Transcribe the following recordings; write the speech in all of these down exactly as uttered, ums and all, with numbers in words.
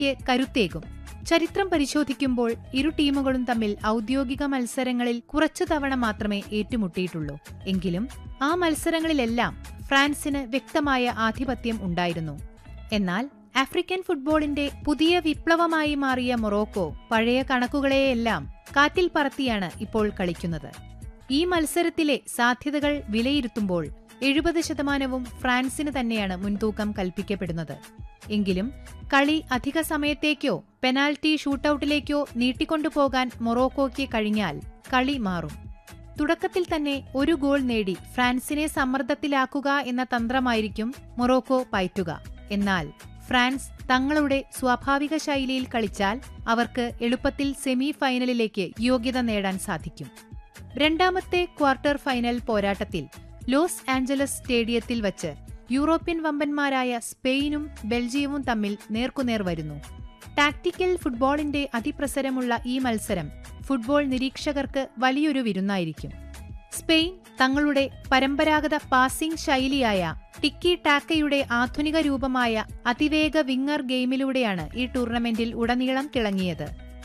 കരുത്തേകും. ചരിത്രം പരിശോധിക്കുമ്പോൾ ഇരു ടീമുകളും തമ്മിൽ ഔദ്യോഗിക മത്സരങ്ങളിൽ കുറച്ചു തവണ മാത്രമേ ഏറ്റുമുട്ടിയിട്ടുള്ളൂ. എങ്കിലും ആ മത്സരങ്ങളിലെല്ലാം ഫ്രാൻസിന് വ്യക്തമായ ആധിപത്യം ഉണ്ടായിരുന്നു. എന്നാൽ ആഫ്രിക്കൻ ഫുട്ബോളിന്റെ പുതിയ വിപ്ലവമായി മാറിയ മൊറോക്കോ പഴയ കണക്കുകളെയെല്ലാം കാറ്റിൽ പറത്തിയാണ് ഇപ്പോൾ കളിക്കുന്നത്. ഈ മത്സരത്തിലെ സാധ്യതകൾ വിലയിരുത്തുമ്പോൾ എഴുപത് ശതമാനവും ഫ്രാൻസിന് തന്നെയാണ് മുൻതൂക്കം കൽപ്പിക്കപ്പെടുന്നത്. എങ്കിലും കളി അധിക സമയത്തേക്കോ പെനാൽറ്റി ഷൂട്ടൌട്ടിലേക്കോ നീട്ടിക്കൊണ്ടുപോകാൻ മൊറോക്കോയ്ക്ക് കഴിഞ്ഞാൽ കളി മാറും. തുടക്കത്തിൽ തന്നെ ഒരു ഗോൾ നേടി ഫ്രാൻസിനെ സമ്മർദ്ദത്തിലാക്കുക എന്ന തന്ത്രമായിരിക്കും മൊറോക്കോ പയറ്റുക. എന്നാൽ ഫ്രാൻസ് തങ്ങളുടെ സ്വാഭാവിക ശൈലിയിൽ കളിച്ചാൽ അവർക്ക് എളുപ്പത്തിൽ സെമി ഫൈനലിലേക്ക് യോഗ്യത നേടാൻ സാധിക്കും. രണ്ടാമത്തെ ക്വാർട്ടർ ഫൈനൽ പോരാട്ടത്തിൽ ലോസ് ആഞ്ചലസ് സ്റ്റേഡിയത്തിൽ വച്ച് യൂറോപ്യൻ വമ്പന്മാരായ സ്പെയിനും ബെൽജിയവും തമ്മിൽ നേർക്കുനേർ വരുന്നു. ടാക്ടിക്കൽ ഫുട്ബോളിന്റെ അതിപ്രസരമുള്ള ഈ മത്സരം ഫുട്ബോൾ നിരീക്ഷകർക്ക് വലിയൊരു വിരുന്നായിരിക്കും. സ്പെയിൻ തങ്ങളുടെ പരമ്പരാഗത പാസിംഗ് ശൈലിയായ ടിക്കി ടാക്കയുടെ ആധുനിക രൂപമായ അതിവേഗ വിങ്ങർ ഗെയിമിലൂടെയാണ് ഈ ടൂർണമെന്റിൽ ഉടനീളം തിളങ്ങിയത്.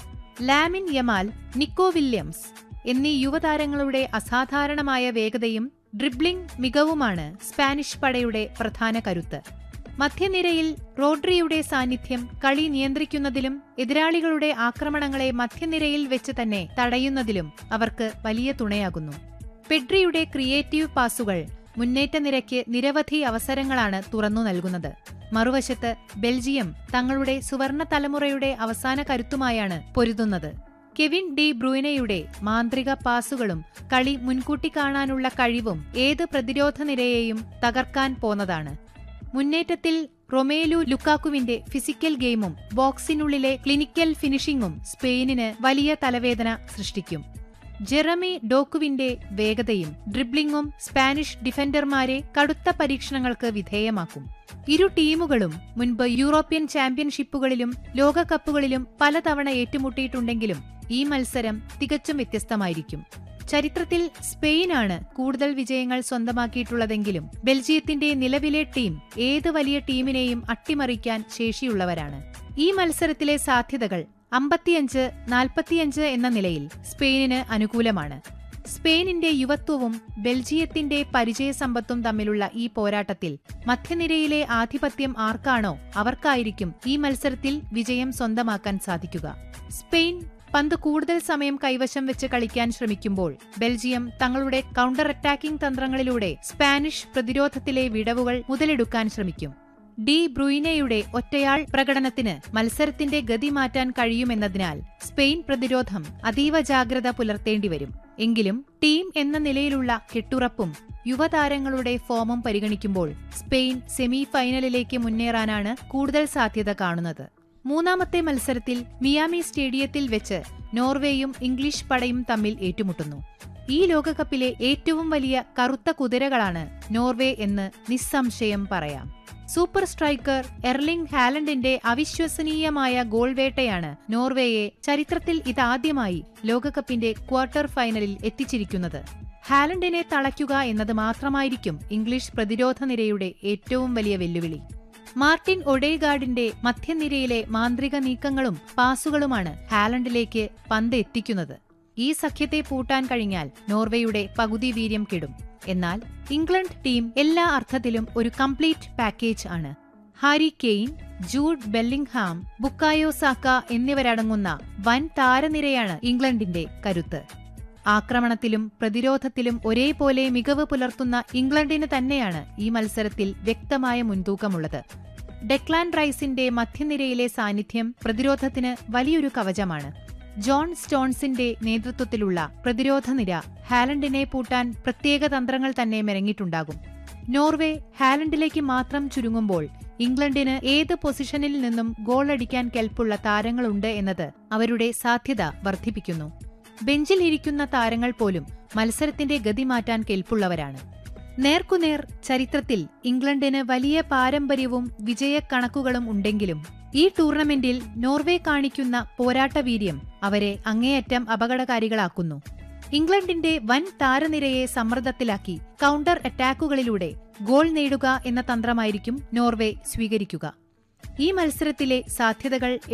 ലാമിൻ യമാൽ, നിക്കോ വില്യംസ് എന്നീ യുവതാരങ്ങളുടെ അസാധാരണമായ വേഗതയും ഡ്രിബ്ലിംഗ് മികവുമാണ് സ്പാനിഷ് പടയുടെ പ്രധാന കരുത്ത്. മധ്യനിരയിൽ റോഡ്രിയുടെ സാന്നിധ്യം കളി നിയന്ത്രിക്കുന്നതിലും എതിരാളികളുടെ ആക്രമണങ്ങളെ മധ്യനിരയിൽ വെച്ച് തന്നെ തടയുന്നതിലും അവർക്ക് വലിയ തുണയാകുന്നു. പെഡ്രിയുടെ ക്രിയേറ്റീവ് പാസുകൾ മുന്നേറ്റ നിരയ്ക്ക് നിരവധി അവസരങ്ങളാണ് തുറന്നു നൽകുന്നത്. മറുവശത്ത് ബെൽജിയം തങ്ങളുടെ സുവർണ തലമുറയുടെ അവസാന കരുത്തുമായാണ് പൊരുതുന്നത്. കെവിൻ ഡി ബ്രൂയിനയുടെ മാന്ത്രിക പാസുകളും കളി മുൻകൂട്ടി കാണാനുള്ള കഴിവും ഏത് പ്രതിരോധ നിരയെയും തകർക്കാൻ പോന്നതാണ്. മുന്നേറ്റത്തിൽ റൊമേലു ലുക്കാക്കുവിന്റെ ഫിസിക്കൽ ഗെയിമും ബോക്സിനുള്ളിലെ ക്ലിനിക്കൽ ഫിനിഷിംഗും സ്പെയിനിന് വലിയ തലവേദന സൃഷ്ടിക്കും. ജെറമി ഡോക്കുവിന്റെ വേഗതയും ഡ്രിബ്ലിംഗും സ്പാനിഷ് ഡിഫൻഡർമാരെ കടുത്ത പരീക്ഷണങ്ങൾക്ക് വിധേയമാക്കും. ഇരു ടീമുകളും മുൻപ് യൂറോപ്യൻ ചാമ്പ്യൻഷിപ്പുകളിലും ലോകകപ്പുകളിലും പലതവണ ഏറ്റുമുട്ടിയിട്ടുണ്ടെങ്കിലും ഈ മത്സരം തികച്ചും വ്യത്യസ്തമായിരിക്കും. ചരിത്രത്തിൽ സ്പെയിനാണ് കൂടുതൽ വിജയങ്ങൾ സ്വന്തമാക്കിയിട്ടുള്ളതെങ്കിലും ബെൽജിയത്തിന്റെ നിലവിലെ ടീം ഏത് വലിയ ടീമിനെയും അട്ടിമറിക്കാൻ ശേഷിയുള്ളവരാണ്. ഈ മത്സരത്തിലെ സാധ്യതകൾ അമ്പത്തിയഞ്ച് നാൽപ്പത്തിയഞ്ച് എന്ന നിലയിൽ സ്പെയിനിന് അനുകൂലമാണ്. സ്പെയിനിന്റെ യുവത്വവും ബെൽജിയത്തിന്റെ പരിചയസമ്പത്തും തമ്മിലുള്ള ഈ പോരാട്ടത്തിൽ മധ്യനിരയിലെ ആധിപത്യം ആർക്കാണോ അവർക്കായിരിക്കും ഈ മത്സരത്തിൽ വിജയം സ്വന്തമാക്കാൻ സാധിക്കുക. സ്പെയിൻ പന്ത് കൂടുതൽ സമയം കൈവശം വെച്ച് കളിക്കാൻ ശ്രമിക്കുമ്പോൾ ബെൽജിയം തങ്ങളുടെ കൗണ്ടർ അറ്റാക്കിംഗ് തന്ത്രങ്ങളിലൂടെ സ്പാനിഷ് പ്രതിരോധത്തിലെ വിടവുകൾ മുതലെടുക്കാൻ ശ്രമിക്കും. ഡി ബ്രൂയിനയുടെ ഒറ്റയാൾ പ്രകടനത്തിന് മത്സരത്തിന്റെ ഗതി മാറ്റാൻ കഴിയുമെന്നതിനാൽ സ്പെയിൻ പ്രതിരോധം അതീവ ജാഗ്രത പുലർത്തേണ്ടിവരും. എങ്കിലും ടീം എന്ന നിലയിലുള്ള കെട്ടുറപ്പും യുവതാരങ്ങളുടെ ഫോമും പരിഗണിക്കുമ്പോൾ സ്പെയിൻ സെമി ഫൈനലിലേക്ക് മുന്നേറാനാണ് കൂടുതൽ സാധ്യത കാണുന്നത്. മൂന്നാമത്തെ മത്സരത്തിൽ മിയാമി സ്റ്റേഡിയത്തിൽ വെച്ച് നോർവേയും ഇംഗ്ലീഷ് പടയും തമ്മിൽ ഏറ്റുമുട്ടുന്നു. ഈ ലോകകപ്പിലെ ഏറ്റവും വലിയ കറുത്ത കുതിരകളാണ് നോർവേ എന്ന് നിസ്സംശയം പറയാം. സൂപ്പർ സ്ട്രൈക്കർ എർലിംഗ് ഹാലൻഡിന്റെ അവിശ്വസനീയമായ ഗോൾ വേട്ടയാണ് നോർവേയെ ചരിത്രത്തിൽ ഇതാദ്യമായി ലോകകപ്പിന്റെ ക്വാർട്ടർ ഫൈനലിൽ എത്തിച്ചിരിക്കുന്നത്. ഹാലൻഡിനെ തളയ്ക്കുക എന്നത് മാത്രമായിരിക്കും ഇംഗ്ലീഷ് പ്രതിരോധ നിരയുടെ ഏറ്റവും വലിയ വെല്ലുവിളി. മാർട്ടിൻ ഒഡേഗാർഡിന്റെ മധ്യനിരയിലെ മാന്ത്രിക നീക്കങ്ങളും പാസുകളുമാണ് ഹാലൻഡിലേക്ക് പന്ത് എത്തിക്കുന്നത്. ഈ സഖ്യത്തെ പൂട്ടാൻ കഴിഞ്ഞാൽ നോർവേയുടെ പകുതി വീര്യം കെടും. എന്നാൽ ഇംഗ്ലണ്ട് ടീം എല്ലാ അർത്ഥത്തിലും ഒരു കംപ്ലീറ്റ് പാക്കേജ് ആണ്. Harry Kane, Jude Bellingham, Bukayo Saka എന്നിവരടങ്ങുന്ന വൻ താരനിരയാണ് ഇംഗ്ലണ്ടിന്റെ കരുത്ത്. ആക്രമണത്തിലും പ്രതിരോധത്തിലും ഒരേപോലെ മികവ് പുലർത്തുന്ന ഇംഗ്ലണ്ടിന് തന്നെയാണ് ഈ മത്സരത്തിൽ വ്യക്തമായ മുൻതൂക്കമുള്ളത്. ഡെക്ലാൻ റൈസിന്റെ മധ്യനിരയിലെ സാന്നിധ്യം പ്രതിരോധത്തിന് വലിയൊരു കവചമാണ്. ജോൺ സ്റ്റോൺസിന്റെ നേതൃത്വത്തിലുള്ള പ്രതിരോധ നിര ഹാലൻഡിനെ പൂട്ടാൻ പ്രത്യേക തന്ത്രങ്ങൾ തന്നെ മെനങ്ങിയിട്ടുണ്ടാകും. നോർവേ ഹാലൻഡിലേക്ക് മാത്രം ചുരുങ്ങുമ്പോൾ ഇംഗ്ലണ്ടിന് ഏത് പൊസിഷനിൽ നിന്നും ഗോളടിക്കാൻ കെൽപ്പുള്ള താരങ്ങളുണ്ട് എന്നത് അവരുടെ സാധ്യത വർദ്ധിപ്പിക്കുന്നു. ബെഞ്ചിൽ ഇരിക്കുന്ന താരങ്ങൾ പോലും മത്സരത്തിന്റെ ഗതി മാറ്റാൻ കെൽപ്പുള്ളവരാണ്. നേർക്കുനേർ ചരിത്രത്തിൽ ഇംഗ്ലണ്ടിന് വലിയ പാരമ്പര്യവും വിജയക്കണക്കുകളും ഉണ്ടെങ്കിലും ഈ ടൂർണമെന്റിൽ നോർവേ കാണിക്കുന്ന പോരാട്ടവീര്യം അവരെ അങ്ങേയറ്റം അപകടകാരികളാക്കുന്നു. ഇംഗ്ലണ്ടിന്റെ വൻ താരനിരയെ സമ്മർദ്ദത്തിലാക്കി കൗണ്ടർ അറ്റാക്കുകളിലൂടെ ഗോൾ നേടുക എന്ന തന്ത്രമായിരിക്കും നോർവേ സ്വീകരിക്കുക. ഈ മത്സരത്തിലെ സാധ്യതകൾ